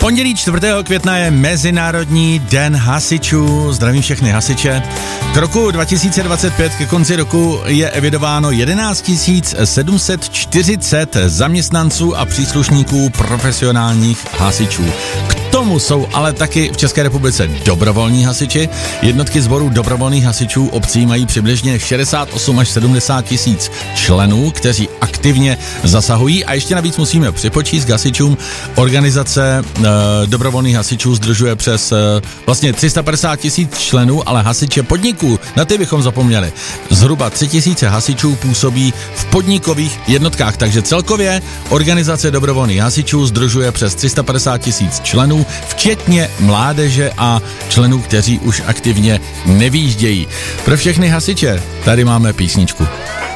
Pondělí 4. května je Mezinárodní den hasičů. Zdravím všechny hasiče. K roku 2025 ke konci roku je evidováno 11 740 zaměstnanců a příslušníků profesionálních hasičů. K tomu jsou ale taky v České republice dobrovolní hasiči. Jednotky sborů dobrovolných hasičů obcí mají přibližně 68 až 70 tisíc členů, kteří aktivně zasahují, a ještě navíc musíme připočíst k hasičům. Organizace dobrovolných hasičů sdružuje přes vlastně 350 tisíc členů, ale hasiče podniků, na ty bychom zapomněli. Zhruba 3 tisíce hasičů působí v podnikových jednotkách, takže celkově organizace dobrovolných hasičů sdružuje přes 350 tisíc členů, včetně mládeže a členů, kteří už aktivně nevyjíždějí. Pro všechny hasiče tady máme písničku.